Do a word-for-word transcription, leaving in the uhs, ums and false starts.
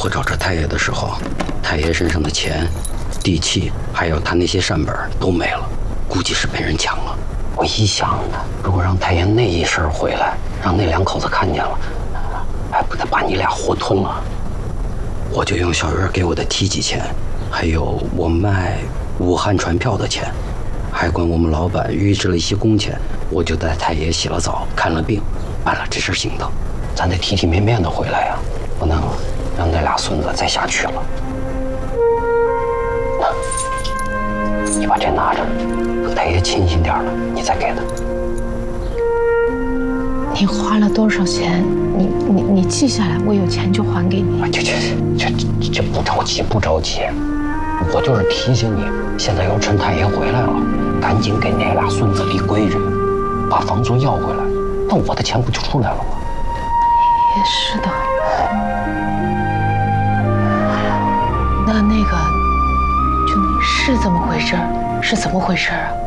我找着太爷的时候，太爷身上的钱、地契，还有他那些善本都没了，估计是被人抢了。我一想呢，如果让太爷那一身回来，让那两口子看见了，还不得把你俩活吞了？我就用小月给我的梯级钱，还有我卖武汉船票的钱，还管我们老板预支了一些工钱，我就带太爷洗了澡、看了病，办了这身行头。咱得体体面面的回来呀，不能让那俩孙子再下去了。那，你把这拿着，和太爷亲近点了，你再给他。 你花了多少钱？你你你记下来，我有钱就还给你。 这这这这这不着急不着急，我就是提醒你，现在要趁太爷回来了，赶紧给那俩孙子立规矩，把房租要回来，那我的钱不就出来了吗？ 也是的。那那个，就那是怎么回事？是怎么回事啊？